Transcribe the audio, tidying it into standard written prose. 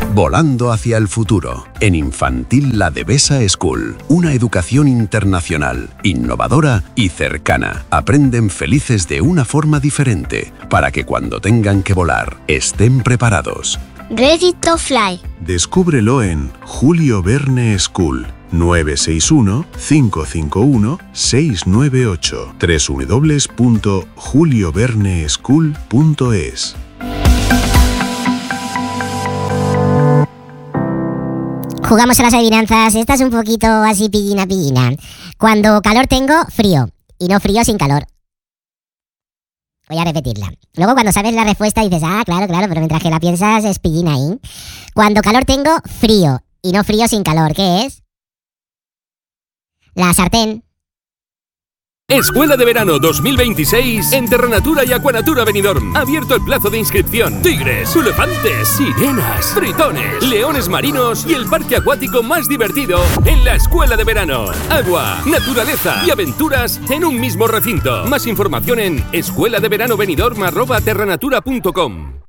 Volando hacia el futuro. En Infantil La Devesa School. Una educación internacional, innovadora y cercana. Aprenden felices de una forma diferente, para que cuando tengan que volar, estén preparados. Ready to Fly. Descúbrelo en Julio Verne School. 961-551-698. www.julioverneschool.es. Jugamos a las adivinanzas. Esta es un poquito así pillina. Cuando calor tengo, frío. Y no frío sin calor. Voy a repetirla. Luego cuando sabes la respuesta dices, claro, pero mientras que la piensas es pillina ahí. Cuando calor tengo, frío. Y no frío sin calor. ¿Qué es? La sartén. Escuela de Verano 2026 en Terranatura y Aquanatura Benidorm. Abierto el plazo de inscripción. Tigres, elefantes, sirenas, tritones, leones marinos y el parque acuático más divertido en la Escuela de Verano. Agua, naturaleza y aventuras en un mismo recinto. Más información en escueladeveranobenidorm@terranatura.com.